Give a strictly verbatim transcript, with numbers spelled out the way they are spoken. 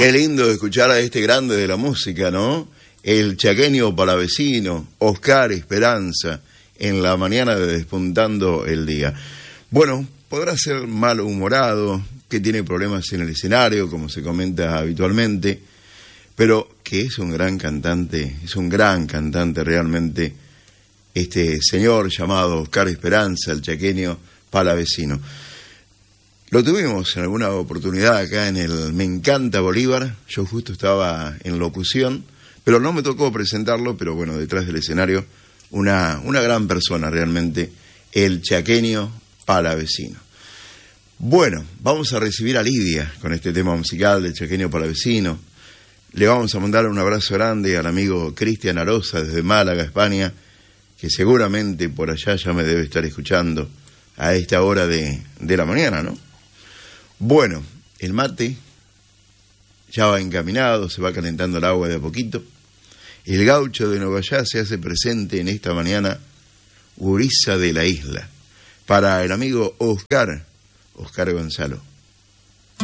Qué lindo escuchar a este grande de la música, ¿no? El chaqueño palavecino, Oscar Esperanza, en la mañana de Despuntando el Día. Bueno, podrá ser malhumorado, que tiene problemas en el escenario, como se comenta habitualmente, pero que es un gran cantante, es un gran cantante realmente, este señor llamado Oscar Esperanza, el chaqueño palavecino. Lo tuvimos en alguna oportunidad acá en el Me Encanta Bolívar. Yo justo estaba en locución, pero no me tocó presentarlo, pero bueno, detrás del escenario, una, una gran persona realmente, el chaqueño palavecino. Bueno, vamos a recibir a Lidia con este tema musical del chaqueño palavecino. Le vamos a mandar un abrazo grande al amigo Cristian Arosa desde Málaga, España, que seguramente por allá ya me debe estar escuchando a esta hora de, de la mañana, ¿no? Bueno, el mate ya va encaminado, se va calentando el agua de a poquito. El gaucho de Novallá se hace presente en esta mañana, gurisa de la isla, para el amigo Oscar, Oscar Gonzalo.